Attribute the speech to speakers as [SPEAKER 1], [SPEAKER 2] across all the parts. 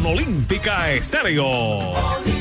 [SPEAKER 1] con Olímpica Estéreo.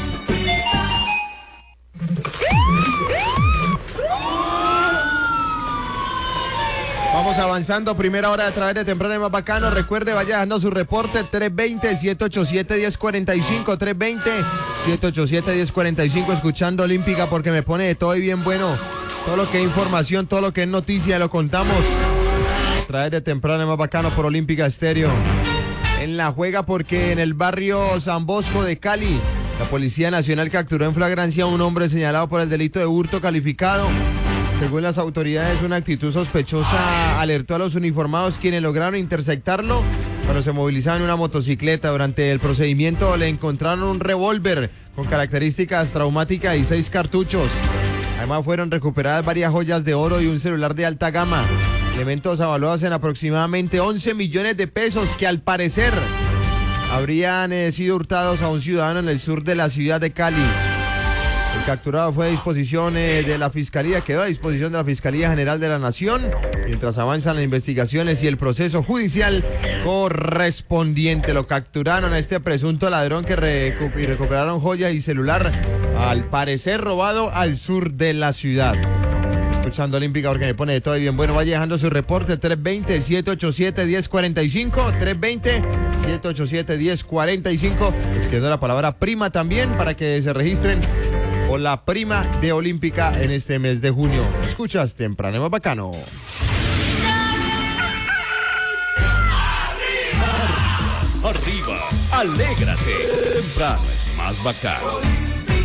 [SPEAKER 2] Vamos avanzando, primera hora a través de Temprano y Más Bacano. Recuerde, vaya dando su reporte 320-787-1045, 320-787-1045, escuchando Olímpica porque me pone de todo y bien bueno. Todo lo que es información, todo lo que es noticia, lo contamos a través de Temprano y Más Bacano por Olímpica Estéreo. En la juega porque en el barrio San Bosco de Cali, la Policía Nacional capturó en flagrancia a un hombre señalado por el delito de hurto calificado. Según las autoridades, una actitud sospechosa alertó a los uniformados, quienes lograron interceptarlo cuando se movilizaba en una motocicleta. Durante el procedimiento le encontraron un revólver con características traumáticas y 6 cartuchos. Además fueron recuperadas varias joyas de oro y un celular de alta gama. Elementos avaluados en aproximadamente 11 millones de pesos que al parecer habrían sido hurtados a un ciudadano en el sur de la ciudad de Cali. El capturado fue a disposición de la Fiscalía, quedó a disposición de la Fiscalía General de la Nación, mientras avanzan las investigaciones y el proceso judicial correspondiente. Lo capturaron a este presunto ladrón que recuperaron joya y celular, al parecer robado al sur de la ciudad. Escuchando Olímpica porque me pone de todo y bien bueno. Vaya dejando su reporte 320-787-1045, 320-787-1045, escribiendo la palabra prima también para que se registren o la prima de Olímpica en este mes de junio. Escuchas Temprano y Más Bacano.
[SPEAKER 1] Arriba, alégrate. Temprano es más bacano.